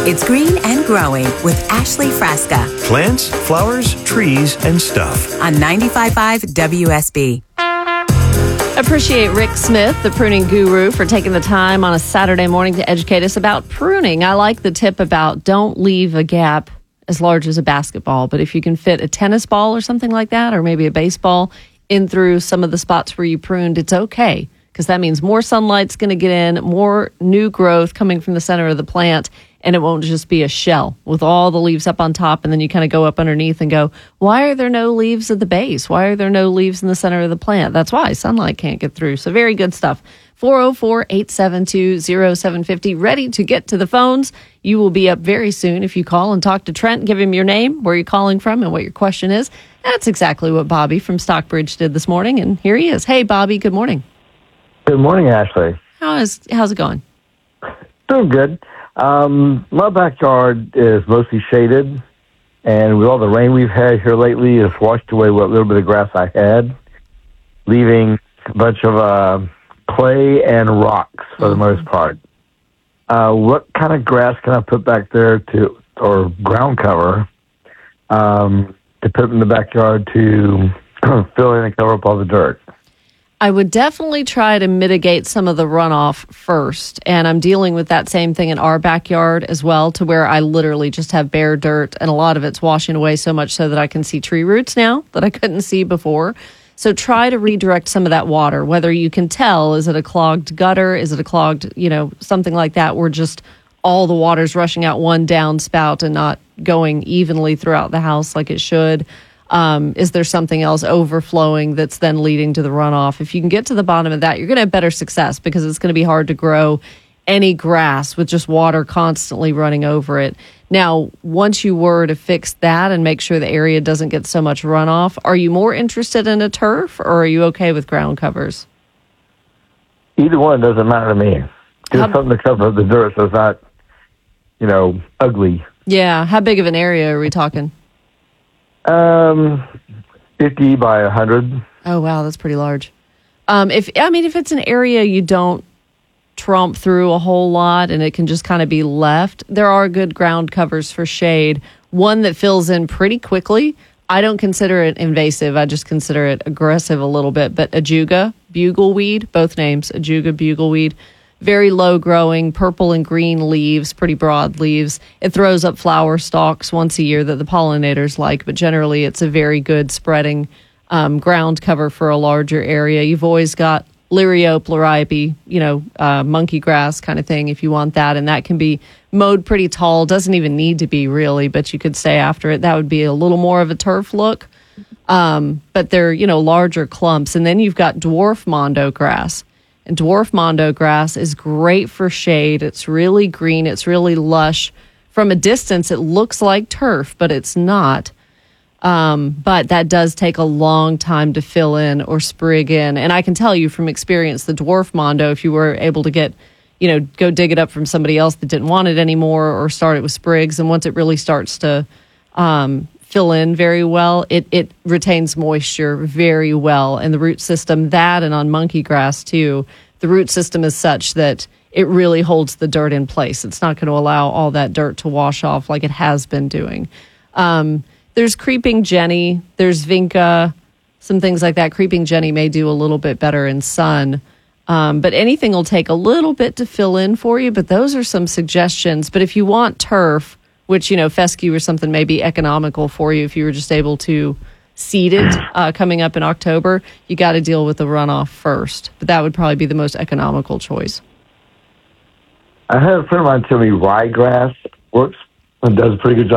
It's Green and Growing with Ashley Frasca Plants, flowers, trees, and stuff. on 95.5 WSB. Appreciate Rick Smith, the pruning guru, for taking the time on a Saturday morning to educate us about pruning. I like the tip about don't leave a gap as large as a basketball, but if you can fit a tennis ball or something like that, or maybe a baseball in through some of the spots where you pruned, it's okay, because that means more sunlight's going to get in, more new growth coming from the center of the plant, and it won't just be a shell with all the leaves up on top, and then you kind of go up underneath and go, why are there no leaves at the base? Why are there no leaves in the center of the plant? That's why sunlight can't get through. So very good stuff. 404-872-0750, ready to get to the phones. You will be up very soon if you call and talk to Trent. Give him your name, where you're calling from, and what your question is. That's exactly what Bobby from Stockbridge did this morning, and here he is. Hey, Bobby, good morning. Good morning, Ashley. How's it going? Doing good. My backyard is mostly shaded, and with all the rain we've had here lately, it's washed away what little bit of grass I had, leaving a bunch of clay and rocks for the most part. What kind of grass can I put back there or ground cover, to put in the backyard to fill in and cover up all the dirt? I would definitely try to mitigate some of the runoff first. And I'm dealing with that same thing in our backyard as well, to where I literally just have bare dirt, and a lot of it's washing away so much so that I can see tree roots now that I couldn't see before. So try to redirect some of that water, whether you can tell, is it a clogged gutter? Is it a clogged, something like that, where just all the water's rushing out one downspout and not going evenly throughout the house like it should? Is there something else overflowing that's then leading to the runoff? If you can get to the bottom of that, you're going to have better success, because it's going to be hard to grow any grass with just water constantly running over it. Now, once you were to fix that and make sure the area doesn't get so much runoff, are you more interested in a turf, or are you okay with ground covers? Either one doesn't matter to me. Just something to cover the dirt so it's not, ugly. Yeah. How big of an area are we talking? 50 by 100. Oh, wow. That's pretty large. If it's an area you don't tromp through a whole lot and it can just kind of be left, there are good ground covers for shade. One that fills in pretty quickly. I don't consider it invasive. I just consider it aggressive a little bit. But ajuga, bugleweed, both names, ajuga, bugleweed, very low growing, purple and green leaves, pretty broad leaves. It throws up flower stalks once a year that the pollinators like, but generally it's a very good spreading ground cover for a larger area. You've always got Liriope, liriope, monkey grass kind of thing if you want that, and that can be mowed pretty tall. Doesn't even need to be really, but you could stay after it. That would be a little more of a turf look, but they're larger clumps. And then you've got dwarf mondo grass. And dwarf mondo grass is great for shade. It's really green. It's really lush. From a distance, it looks like turf, but it's not. But that does take a long time to fill in or sprig in. And I can tell you from experience, the dwarf mondo, if you were able to get, go dig it up from somebody else that didn't want it anymore, or start it with sprigs, and once it really starts to fill in very well, it retains moisture very well. And the root system, that and on monkey grass too, the root system is such that it really holds the dirt in place. It's not going to allow all that dirt to wash off like it has been doing. There's creeping jenny, there's vinca, some things like that. Creeping jenny may do a little bit better in sun. But anything will take a little bit to fill in for you. But those are some suggestions. But if you want turf, which, fescue or something may be economical for you if you were just able to seed it coming up in October, you got to deal with the runoff first. But that would probably be the most economical choice. I had a friend of mine tell me ryegrass works and does a pretty good job